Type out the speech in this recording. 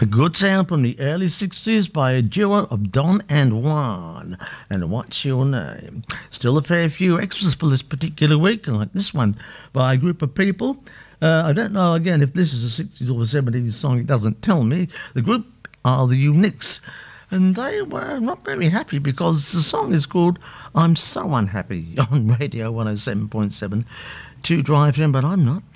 A good sound from the early 60s by a duo of Don and Juan. And What's Your Name? Still a fair few extras for this particular week, like this one by a group of people. I don't know, again, if this is a 60s or a 70s song, it doesn't tell me. The group are the Uniques. And they were not very happy because the song is called I'm So Unhappy on Radio 107.7 to Drive In, but I'm not.